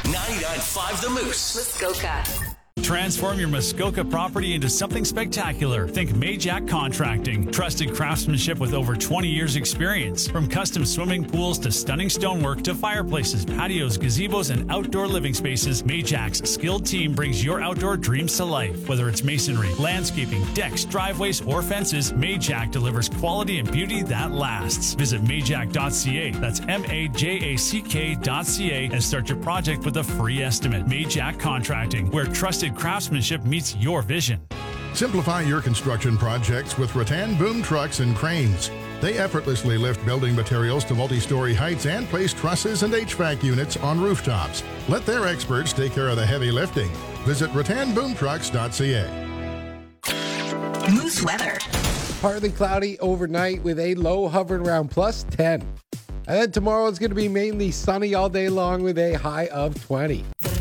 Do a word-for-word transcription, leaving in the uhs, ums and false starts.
ninety-nine point five The Moose. Muskoka. Transform your Muskoka property into something spectacular. Think Majak Contracting. Trusted craftsmanship with over twenty years experience. From custom swimming pools to stunning stonework to fireplaces, patios, gazebos, and outdoor living spaces, Majak's skilled team brings your outdoor dreams to life. Whether it's masonry, landscaping, decks, driveways, or fences, Majak delivers quality and beauty that lasts. Visit majak dot c a. That's M A J A C K dot C A and start your project with a free estimate. Majak Contracting, where trusted craftsmanship meets your vision. Simplify your construction projects with Rattan boom trucks and cranes. They effortlessly lift building materials to multi-story heights and place trusses and H V A C units on rooftops. Let their experts take care of the heavy lifting. Visit rattan boom trucks dot c a. Moose weather. Partly cloudy overnight with a low hovering around plus ten. And then tomorrow it's going to be mainly sunny all day long with a high of twenty. The